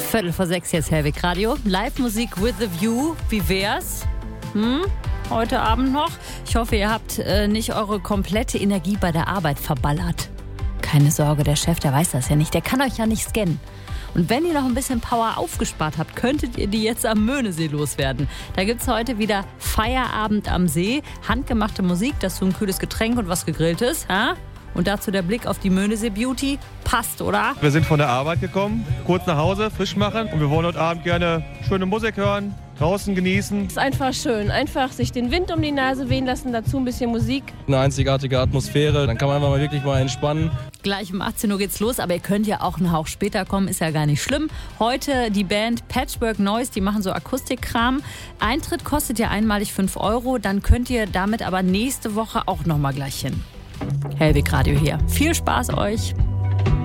5:45 jetzt Hellwig Radio. Live-Musik with the View. Wie wär's? Heute Abend noch? Ich hoffe, ihr habt nicht eure komplette Energie bei der Arbeit verballert. Keine Sorge, der Chef, der weiß das ja nicht. Der kann euch ja nicht scannen. Und wenn ihr noch ein bisschen Power aufgespart habt, könntet ihr die jetzt am Möhnesee loswerden. Da gibt's heute wieder Feierabend am See. Handgemachte Musik, dazu ein kühles Getränk und was Gegrilltes. Ha? Und dazu der Blick auf die Möhnesee Beauty. Passt, oder? Wir sind von der Arbeit gekommen, kurz nach Hause, frisch machen. Und wir wollen heute Abend gerne schöne Musik hören, draußen genießen. Es ist einfach schön. Einfach sich den Wind um die Nase wehen lassen, dazu ein bisschen Musik. Eine einzigartige Atmosphäre, dann kann man einfach mal wirklich mal entspannen. Gleich um 18 Uhr geht's los, aber ihr könnt ja auch einen Hauch später kommen, ist ja gar nicht schlimm. Heute die Band Patchwork Noise, die machen so Akustikkram. Eintritt kostet ja einmalig 5 €, dann könnt ihr damit aber nächste Woche auch nochmal gleich hin. Hellwig Radio hier. Viel Spaß euch!